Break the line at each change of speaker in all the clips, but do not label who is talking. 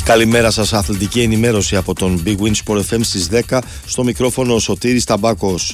Καλημέρα σας, αθλητική ενημέρωση από τον Big Win Sport FM στις 10. Στο μικρόφωνο ο Σωτήρης Ταμπάκος.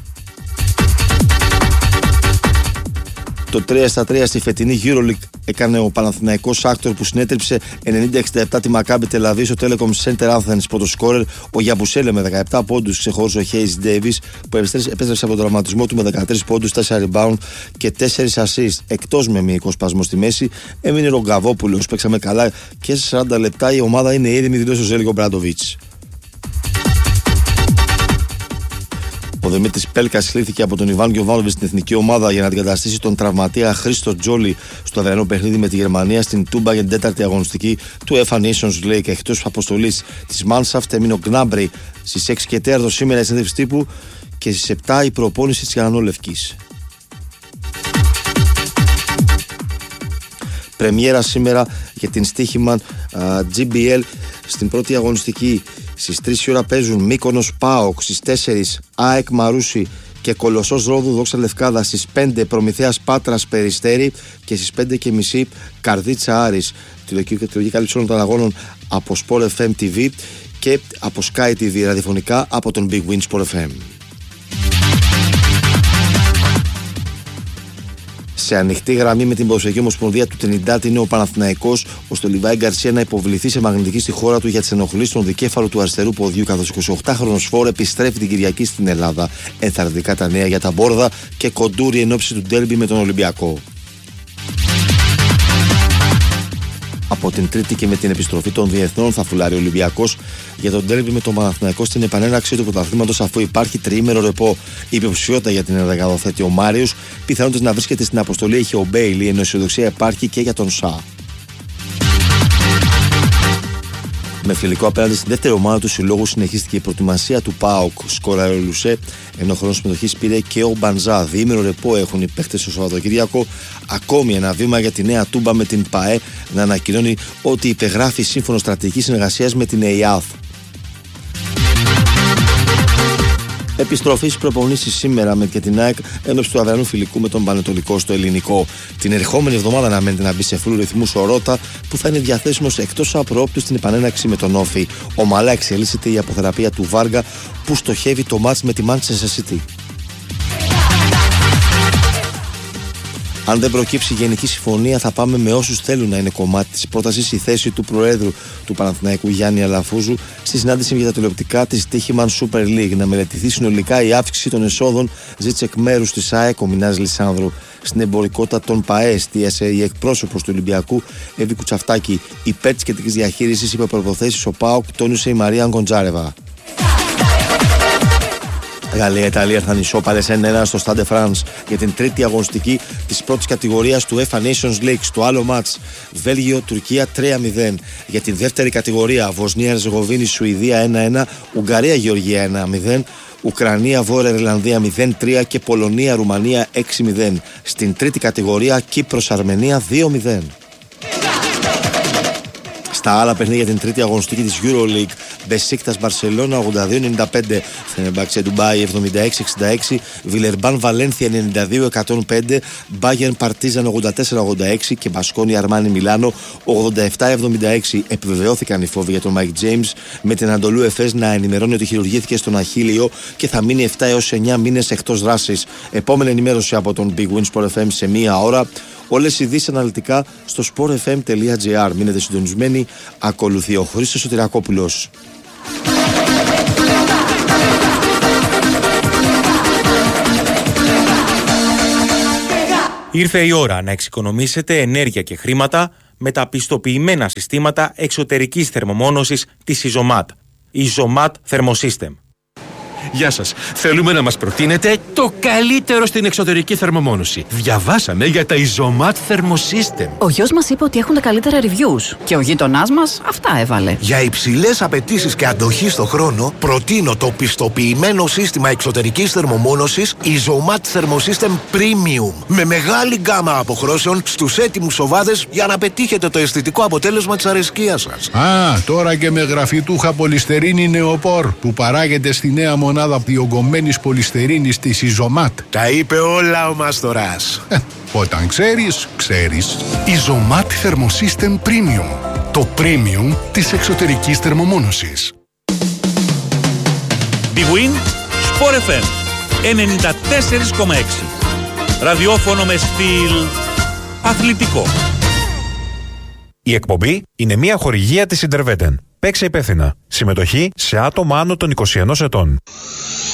Το 3-3 στη φετινή EuroLeague έκανε ο Παναθηναϊκός Shakhtar που συνέτριψε 90-67 τη Maccabi Tel Aviv στο Telecom Center Athens. Πρώτο σκόρερ ο Γιαμπουσέλε με 17 πόντους, ξεχώρισε ο Hayes Davis που επέστρεψε από τον τραυματισμό του με 13 πόντους, 4 rebound και 4 assist. Εκτός με μυϊκό σπασμό στη μέση έμεινε ο Γκαβόπουλος. Παίξαμε καλά και σε 40 λεπτά η ομάδα είναι έτοιμη, δηλώσει ο Ζέλικο Μπράντοβιτς. Ο Δημήτρης Πέλκας συλλήφθηκε από τον Ιβάν Γιοβάνοβιτς στην εθνική ομάδα για να αντικαταστήσει τον τραυματία Χρήστο Τζόλι στο αυριανό παιχνίδι με τη Γερμανία στην Τούμπα για την τέταρτη αγωνιστική του UEFA Nations League. Εκτός αποστολής της Μάνσαφτ έμεινε ο Γκνάμπρι στις 6 και 4 σήμερα η συνέντευξη τύπου και στις 7 η προπόνηση της Γαλανόλευκης. Πρεμιέρα σήμερα για την Στοίχημαν GBL στην πρώτη αγωνιστική. Στις 3 η ώρα παίζουν Μύκονος ΠΑΟΚ, στις 4 ΑΕΚ Μαρούσι και Κολοσσός Ρόδου Δόξα Λευκάδα, στις 5 Προμηθέας Πάτρας Περιστέρι και στις 5:30 Καρδίτσα Άρης. Τη λογική κάλυψη όλων των αγώνων από Sport FM TV και από Sky TV ραδιοφωνικά από τον Big Win Sport FM. Σε ανοιχτή γραμμή με την Ποδοσφαιρική Ομοσπονδία του Τρινιντάτ είναι ο Παναθηναϊκός, ώστε ο Λιβάη Γκαρσία να υποβληθεί σε μαγνητική στη χώρα του για τις ενοχλήσεις στον δικέφαλο του αριστερού ποδιού, καθώς 28χρονος Φόρ επιστρέφει την Κυριακή στην Ελλάδα. Ενθαρρυντικά τα νέα για τα Μπόρδα και κοντούρι εν ώψη του ντέρμπι με τον Ολυμπιακό. Από την Τρίτη και με την επιστροφή των διεθνών θα φουλάρει ο Ολυμπιακός για τον ντέρμπι με τον Παναθηναϊκό στην επανέναρξη του πρωταθλήματος, αφού υπάρχει τριήμερο ρεπό. Η υποψηφιότητα για την ενδεκάδα θέτει ο Μάριος, πιθανότητες να βρίσκεται στην αποστολή έχει ο Μπέιλι, ενώ αισιοδοξία υπάρχει και για τον Σα. Με φιλικό απέναντι στην δεύτερη ομάδα του συλλόγου συνεχίστηκε η προετοιμασία του ΠΑΟΚ. Σκόραρε ο Λουσέ, ενώ χρόνο συμμετοχής πήρε και ο Μπανζά. Διήμερο ρεπό έχουν οι παίχτες στο Σαββατοκύριακο. Ακόμη ένα βήμα για τη νέα Τούμπα με την ΠΑΕ να ανακοινώνει ότι υπεγράφει σύμφωνο στρατηγικής συνεργασίας με την ΕΙΑΘ. Επιστροφή στις προπονήσεις σήμερα με και την ΑΕΚ ένωψη του αυριανού φιλικού με τον Πανετολικό στο Ελληνικό. Την ερχόμενη εβδομάδα αναμένεται να μπει σε φουλ ρυθμούς ο Ρώτα, που θα είναι διαθέσιμος εκτός απροόπτου στην επανέναρξη με τον Όφη. Ομαλά εξελίσσεται η αποθεραπεία του Βάργα που στοχεύει το μάτς με τη Manchester City. Αν δεν προκύψει γενική συμφωνία, θα πάμε με όσους θέλουν να είναι κομμάτι της πρότασης η θέση του Προέδρου του Παναθηναϊκού Γιάννη Αλαφούζου στη συνάντηση για τα τηλεοπτικά της Στοίχημαν Super League. Να μελετηθεί συνολικά η αύξηση των εσόδων, ζήτησε εκ μέρους της ΑΕΚ ο Μινάς Λισάνδρου. Στην εμπορικότητα των ΠΑΕ εστίασε η εκπρόσωπος του Ολυμπιακού Εύη Κουτσαφτάκη. Υπέρ της κεντρικής διαχείρισης είπε προποθέσεις ο ΠΑΟΚ, τόνισε η Μαρία Γκοντζάρεβα. Γαλλία-Ιταλία ήρθαν ισόπαλες 1-1 στο Stade de France για την τρίτη αγωνιστική της πρώτης κατηγορίας του UEFA Nations League. Στο άλλο μάτς Βέλγιο-Τουρκία 3-0. Για την δεύτερη κατηγορία Βοσνία-Ερζεγοβίνη-Σουηδία 1-1, Ουγγαρία-Γεωργία 1-0, Ουκρανία-Βόρεια Ιρλανδία 0-3 και Πολωνία-Ρουμανία 6-0. Στην τρίτη κατηγορία Κύπρος-Αρμενία 2-0. Στα άλλα παιχνίδια για την τρίτη αγωνιστική της EuroLeague, Μπεσίκτας Μπαρσελόνα 82-95, Φενερμπάχτσε Ντουμπάι 76-66, Βιλερμπάν Βαλένθια 92-105, Μπάγερν Παρτίζαν 84-86 και Μπασκόνι Αρμάνι Μιλάνο 87-76. Επιβεβαιώθηκαν οι φόβοι για τον Μάικ Τζέιμς, με την Ανατολού Εφές να ενημερώνει ότι χειρουργήθηκε στον Αχίλιο και θα μείνει 7 έως 9 μήνες εκτός δράσης. Επόμενη ενημέρωση από τον Big Win Sport FM σε μία ώρα. Όλες οι ειδήσεις αναλυτικά στο sportfm.gr. Μείνετε συντονισμένοι. Ακολουθεί ο Χρήστος Σωτηρακόπουλος.
Ήρθε η ώρα να εξοικονομήσετε ενέργεια και χρήματα με τα πιστοποιημένα συστήματα εξωτερικής θερμομόνωσης της Isomat. Isomat Thermosystem.
Γεια σας. Θέλουμε να μας προτείνετε το καλύτερο στην εξωτερική θερμομόνωση. Διαβάσαμε για τα Isomat Thermosystem.
Ο γιος μας είπε ότι έχουν τα καλύτερα reviews και ο γείτονάς μας αυτά έβαλε.
Για υψηλές απαιτήσεις και αντοχή στο χρόνο, προτείνω το πιστοποιημένο σύστημα εξωτερικής θερμομόνωσης Isomat Thermosystem Premium. Με μεγάλη γκάμα αποχρώσεων στους έτοιμους σοβάδες για να πετύχετε το αισθητικό αποτέλεσμα της αρεσκίας σας.
Τώρα και με γραφιτούχα πολυστερίνη νεοπόρ που παράγεται στη νέα μονάδα διογκωμένης πολυστερίνης της Isomat.
Τα είπε όλα ο Μαστοράς.
Όταν ξέρεις, ξέρεις.
Isomat Thermosystem Premium.
Το premium της εξωτερικής θερμομόνωσης.
Big Win, Sport FM 94,6. Ραδιόφωνο με στυλ αθλητικό.
Η εκπομπή είναι μια χορηγία της Interveten. Παίξε υπεύθυνα. Συμμετοχή σε άτομα άνω των 21 ετών.